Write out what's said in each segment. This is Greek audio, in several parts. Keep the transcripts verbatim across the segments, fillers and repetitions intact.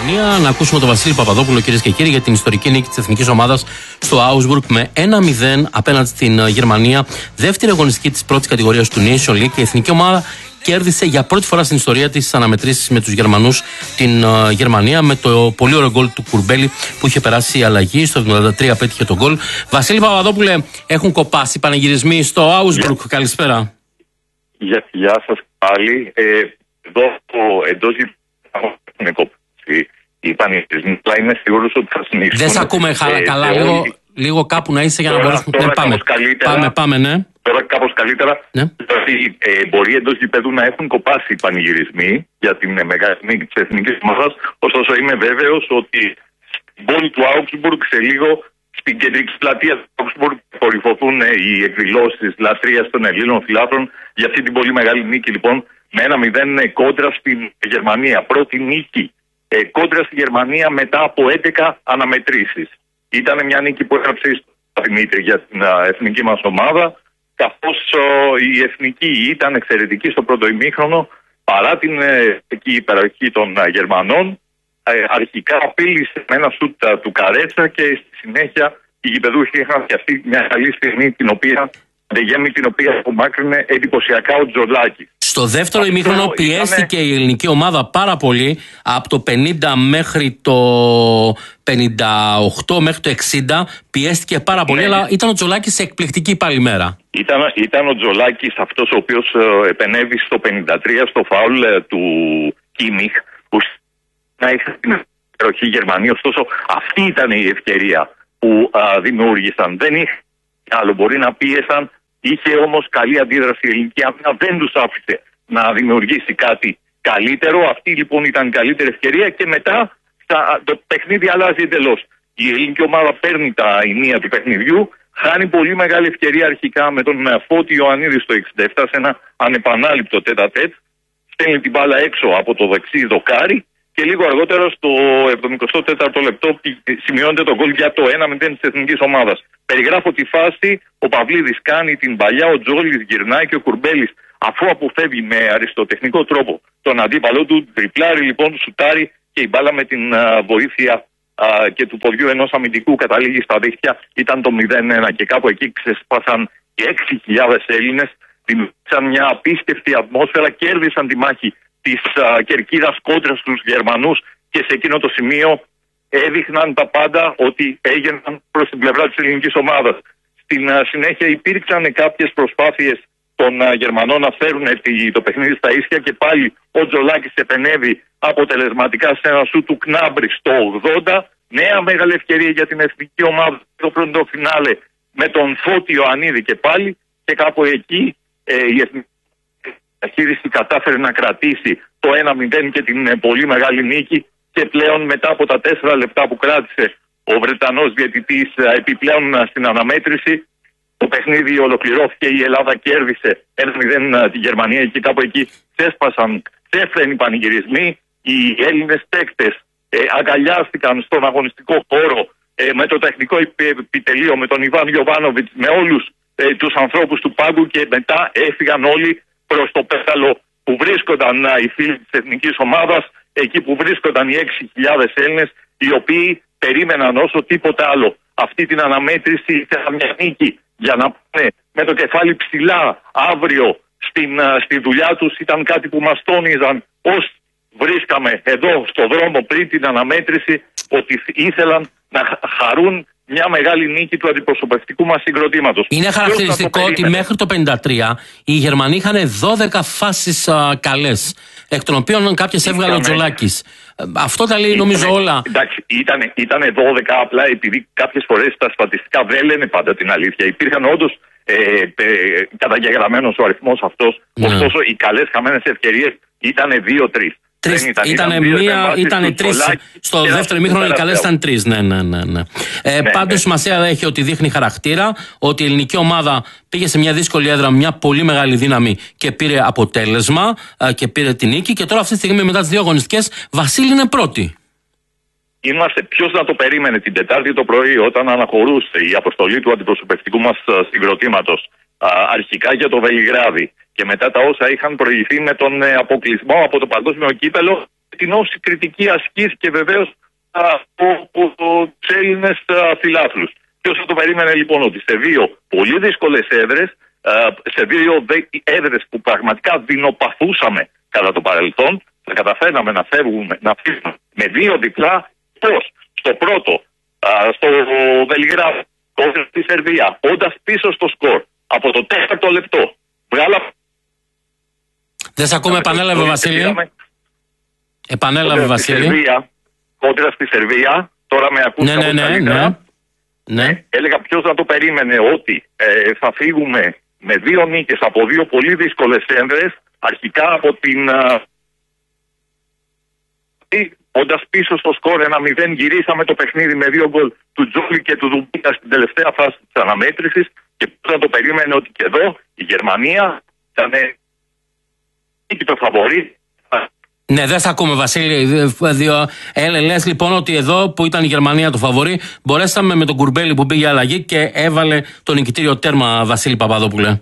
Γερμανία. Να ακούσουμε τον Βασίλη Παπαδόπουλο, κυρίες και κύριοι, για την ιστορική νίκη της εθνικής ομάδας στο Augsburg με ένα μηδέν απέναντι στην Γερμανία. Δεύτερη αγωνιστική της πρώτης κατηγορίας του Nation League. Και η εθνική ομάδα κέρδισε για πρώτη φορά στην ιστορία της αναμετρήσεις με τους Γερμανούς την uh, Γερμανία, με το πολύ ωραίο γκολ του Κουρμπέλη που είχε περάσει η αλλαγή. Στο εβδομήντα τρία πέτυχε τον γκολ. Βασίλη Παπαδόπουλε, έχουν κοπάσει πανηγυρισμοί στο Augsburg. Yeah. Καλησπέρα. Γεια, γεια σας πάλι. Ε, εδώ εντός έχουν κοπάσει οι πανηγυρισμοί, αλλά είμαι σίγουρος ότι θα συνεχίσουν. Δεν σε ακούμε ε, καλά, ε, λίγο, όλοι... λίγο κάπου να είσαι για να μπορέσουμε να πάμε. Πάμε, πάμε, ναι. Τώρα κάπως καλύτερα, ναι. Δηλαδή, ε, μπορεί εντός γηπέδου να έχουν κοπάσει οι πανηγυρισμοί για την ε, μεγάλη νίκη της εθνικής ομάδας, ωστόσο είμαι βέβαιος ότι στην πόλη του Augsburg σε λίγο, στην κεντρική πλατεία του Augsburg, κορυφωθούν ε, οι εκδηλώσεις λατρείας των Ελλήνων φιλάθλων για αυτή την πολύ μεγάλη νίκη, λοιπόν, με ένα μηδέν ε, κόντρα στην Γερμανία. Πρώτη νίκη ε, κόντρα στη Γερμανία μετά από έντεκα αναμετρήσεις. Ήταν μια νίκη που έγραψε στο Δημήτρη για την ε, εθνική μας ομάδα, καθώς η εθνική ήταν εξαιρετική στο πρώτο ημίχρονο, παρά την ε, υπεραρχή των ε, Γερμανών, ε, αρχικά απείλησε με ένα σούτ του Καρέτσα και στη συνέχεια οι γηπεδούχοι είχαν φτιαχτεί μια καλή στιγμή, την οποία, την οποία απομάκρυνε εντυπωσιακά ο Τζολάκης. Στο δεύτερο ημίχρονο πιέστηκε ήταν... η ελληνική ομάδα πάρα πολύ, από το πενήντα μέχρι το πενήντα οκτώ μέχρι το εξήντα πιέστηκε πάρα πολύ, ναι. Αλλά ήταν ο Τζολάκης σε εκπληκτική πάλι μέρα. Ήταν, ήταν ο Τζολάκης αυτός ο οποίος ε, επενέβη στο πενήντα τρία στο φάουλ ε, του Κίμιχ, που να είχε την υπεροχή Γερμανία, ωστόσο αυτή ήταν η ευκαιρία που ε, δημιούργησαν. Δεν είχε άλλο, μπορεί να πίεσαν. Είχε όμως καλή αντίδραση η ελληνική άμυνα, δεν τους άφησε να δημιουργήσει κάτι καλύτερο. Αυτή λοιπόν ήταν η καλύτερη ευκαιρία και μετά τα, το παιχνίδι αλλάζει εντελώς. Η ελληνική ομάδα παίρνει τα ηνία του παιχνιδιού, χάνει πολύ μεγάλη ευκαιρία αρχικά με τον Φώτη Ιωαννίδη στο εξήντα επτά σε ένα ανεπανάληπτο τέτα-τέτ. Στέλνει την μπάλα έξω από το δεξί δοκάρι και λίγο αργότερα στο εβδομήντα τέταρτο λεπτό σημειώνεται το γκολ για το ένα μηδέν της εθνικής ομάδας. Περιγράφω τη φάση, ο Παυλίδης κάνει την παλιά, ο Τζόλης γυρνάει και ο Κουρμπέλης, αφού αποφεύγει με αριστοτεχνικό τρόπο τον αντίπαλό του, τριπλάρει λοιπόν, σουτάρει και η μπάλα με την α, βοήθεια α, και του ποδιού ενός αμυντικού καταλήγει στα δίχτυα. Ήταν το μηδέν ένα και κάπου εκεί ξεσπάσαν οι έξι χιλιάδες Έλληνες, δημιούργησαν μια απίστευτη ατμόσφαιρα, κέρδισαν τη μάχη της α, κερκίδας κόντρα στους Γερμανούς και σε εκείνο το σημείο έδειχναν τα πάντα ότι έγιναν προς την πλευρά της ελληνικής ομάδας. Στην α, συνέχεια υπήρξαν κάποιες προσπάθειες των α, Γερμανών να φέρουν το παιχνίδι στα ίσια και πάλι ο Τζολάκης επενέβη αποτελεσματικά σε ένα σου του Κνάμπρη στο ογδόντα. Νέα μεγάλη ευκαιρία για την εθνική ομάδα στο πρώτο φινάλε με τον Φώτη Ιωαννίδη και πάλι, και κάπου εκεί ε, η εθνική διαχείριση κατάφερε να κρατήσει το ένα μηδέν και την ε, πολύ μεγάλη νίκη, και πλέον μετά από τα τέσσερα λεπτά που κράτησε ο Βρετανός διαιτητής ε, επιπλέον ε, στην αναμέτρηση, το παιχνίδι ολοκληρώθηκε, η Ελλάδα κέρδισε ένα μηδέν ε, τη Γερμανία και κάπου εκεί ξέσπασαν ξέφρενοι πανηγυρισμοί. Οι Έλληνες παίκτες ε, αγκαλιάστηκαν στον αγωνιστικό χώρο ε, με το τεχνικό επιτελείο, με τον Ιβάν Γιοβάνοβιτς, με όλους ε, τους ανθρώπους του πάγκου, και μετά έφυγαν όλοι προς το πέταλο που βρίσκονταν ε, οι φίλοι της εθνικής ομάδας, εκεί που βρίσκονταν οι έξι χιλιάδες Έλληνες, οι οποίοι περίμεναν όσο τίποτα άλλο αυτή την αναμέτρηση, ήθελαν μια νίκη για να πάνε με το κεφάλι ψηλά αύριο στην, uh, στη δουλειά τους. Ήταν κάτι που μας τόνιζαν όσοι βρίσκαμε εδώ στο δρόμο πριν την αναμέτρηση, ότι ήθελαν να χαρούν μια μεγάλη νίκη του αντιπροσωπευτικού μας συγκροτήματος. Είναι χαρακτηριστικό ότι μέχρι το πενήντα τρία οι Γερμανοί είχαν δώδεκα φάσεις uh, καλές, εκ των οποίων κάποιες έβγαλε ο Τζολάκης. Αυτό τα λέει ήτανε, νομίζω όλα. Εντάξει, ήταν, ήτανε δώδεκα, απλά επειδή κάποιες φορές τα στατιστικά δεν λένε πάντα την αλήθεια. Υπήρχαν όντως ε, ε, καταγεγραμμένος ο αριθμός αυτός, ναι. Ωστόσο οι καλές χαμένες ευκαιρίες ήταν δύο τρεις. Τρεις, ήταν, ήταν μία, ήταν τρεις. Στο δεύτερο ημίχρονο οι καλές ήταν τρεις. Ναι, ναι, ναι, ναι. Ε, ναι, πάντως ναι. Σημασία έχει ότι δείχνει χαρακτήρα, ότι η ελληνική ομάδα πήγε σε μια δύσκολη έδρα, μια πολύ μεγάλη δύναμη και πήρε αποτέλεσμα και πήρε την νίκη. Και τώρα αυτή τη στιγμή, μετά τις δύο αγωνιστικές, Βασίλη είναι πρώτη. Είμαστε, ποιος να το περίμενε την Τετάρτη το πρωί, όταν αναχωρούσε η αποστολή του αντιπροσωπευτικού μας συγκροτήματος αρχικά για το Βελιγράδι και μετά τα όσα είχαν προηγηθεί με τον αποκλεισμό από το παγκόσμιο κύπελο την όση κριτική ασκής και βεβαίως από τους Έλληνες φιλάθλους. Ποιος θα το περίμενε λοιπόν ότι σε δύο πολύ δύσκολες έδρες, σε δύο έδρες που πραγματικά δεινοπαθούσαμε κατά το παρελθόν, θα καταφέρναμε να φεύγουμε, να φύγουμε με δύο διπλά. Πώς? Στο πρώτο, στο Βελιγράδι, κόντρα στη Σερβία, όντας πίσω στο σκορ, από το τέταρτο λεπτό. Βγάλα... Δεν σε ακούμε, επανέλαβε Βασίλη. Επανέλαβε Βασίλη. Σερβία, κόντρα στη Σερβία, τώρα με ακούς ναι, ναι, ναι, ναι. ναι. Έλεγα ποιος να το περίμενε ότι ε, θα φύγουμε με δύο νίκες από δύο πολύ δύσκολες ένδρες, αρχικά από την... Όντας πίσω στο σκορ ένα μηδέν, γυρίσαμε το παιχνίδι με δύο γκολ του Τζόλι και του Δουμπίκα στην τελευταία φάση της αναμέτρησης και ποιος να το περίμενε ότι και εδώ η Γερμανία ήταν το φαβορί. Ναι, δεν θα ακούμε Βασίλη. Ε, λες λοιπόν ότι εδώ που ήταν η Γερμανία το φαβορί, μπορέσαμε με τον Κουρμπέλη που πήγε αλλαγή και έβαλε το νικητήριο τέρμα, Βασίλη Παπαδόπουλε.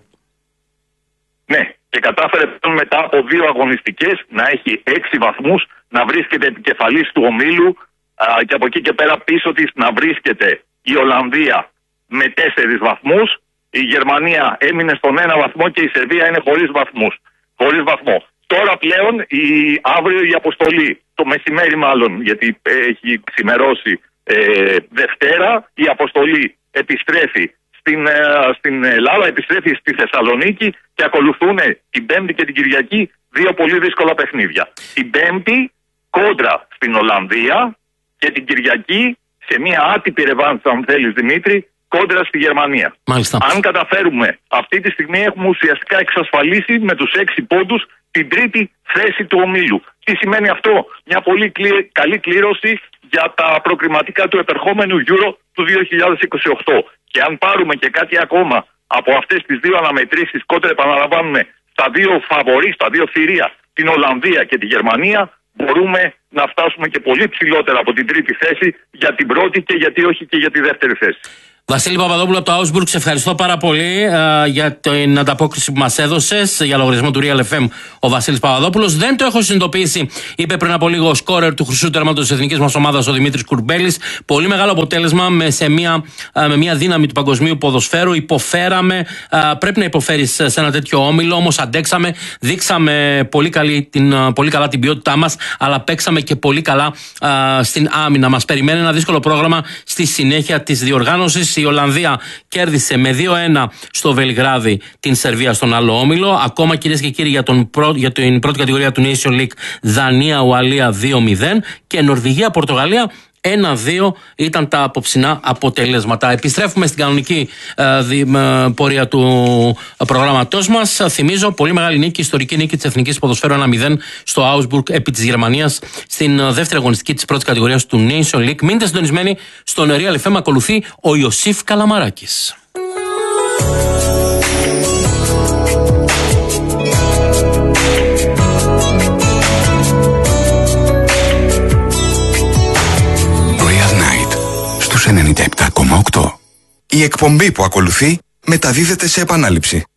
Ναι, και κατάφερε μετά από δύο αγωνιστικές να έχει έξι βαθμούς, να βρίσκεται επικεφαλής του ομίλου α, και από εκεί και πέρα πίσω της να βρίσκεται η Ολλανδία με τέσσερις βαθμούς. Η Γερμανία έμεινε στον ένα βαθμό και η Σερβία είναι χωρίς βαθμούς. Χωρίς βαθμό. Τώρα πλέον η, αύριο η αποστολή, το μεσημέρι μάλλον, γιατί έχει ξημερώσει ε, Δευτέρα, η αποστολή επιστρέφει στην, ε, στην Ελλάδα, επιστρέφει στη Θεσσαλονίκη και ακολουθούν την Πέμπτη και την Κυριακή δύο πολύ δύσκολα παιχνίδια. Την Πέμπτη κόντρα στην Ολλανδία και την Κυριακή σε μια άτυπη ρεβάνς, αν θέλεις Δημήτρη, κόντρα στη Γερμανία. Μάλιστα. Αν καταφέρουμε, αυτή τη στιγμή έχουμε ουσιαστικά εξασφαλίσει με τους έξι πόντους την τρίτη θέση του ομίλου. Τι σημαίνει αυτό? Μια πολύ κλη... καλή κλήρωση για τα προκριματικά του επερχόμενου Euro του δύο χιλιάδες είκοσι οκτώ. Και αν πάρουμε και κάτι ακόμα από αυτές τις δύο αναμετρήσεις, κόντρα επαναλαμβάνουμε στα δύο φαβορί, στα δύο θηρία, την Ολλανδία και τη Γερμανία, μπορούμε να φτάσουμε και πολύ ψηλότερα από την τρίτη θέση για την πρώτη και γιατί όχι και για τη δεύτερη θέση. Βασίλη Παπαδόπουλο από το Augsburg, σε ευχαριστώ πάρα πολύ uh, για την ανταπόκριση που μας έδωσες για λογαριασμό του Real εφ εμ ο Βασίλης Παπαδόπουλος. Δεν το έχω συνειδητοποιήσει, είπε πριν από λίγο ο σκόρερ του χρυσού τέρματος της εθνικής μας ομάδας ο Δημήτρης Κουρμπέλης. Πολύ μεγάλο αποτέλεσμα με, σε μια, uh, με μια δύναμη του παγκοσμίου ποδοσφαίρου. Υποφέραμε, uh, πρέπει να υποφέρεις σε ένα τέτοιο όμιλο, όμως αντέξαμε, δείξαμε πολύ, καλή, την, uh, πολύ καλά την ποιότητά μας, αλλά παίξαμε και πολύ καλά uh, στην άμυνα. Μας περιμένει ένα δύσκολο πρόγραμμα στη συνέχεια της διοργάνωσης. Η Ολλανδία κέρδισε με δύο ένα στο Βελιγράδι την Σερβία στον άλλο όμιλο. Ακόμα, κυρίες και κύριοι, για, τον πρω... για την πρώτη κατηγορία του Nation League, Δανία-Ουαλία δύο μηδέν και Νορβηγία-Πορτογαλία ένα δύο ήταν τα απόψινά αποτελέσματα. Επιστρέφουμε στην κανονική ε, δι, ε, πορεία του προγράμματός μας. Θυμίζω, πολύ μεγάλη νίκη, ιστορική νίκη της Εθνικής Ποδοσφαίρου ένα μηδέν στο Augsburg επί της Γερμανίας στην ε, δεύτερη αγωνιστική της πρώτης κατηγορίας του Nation League. Μείνετε συντονισμένοι, στον Real εφ εμ ακολουθεί ο Ιωσήφ Καλαμαράκης. ενενήντα επτά κόμμα οκτώ. Η εκπομπή που ακολουθεί μεταδίδεται σε επανάληψη.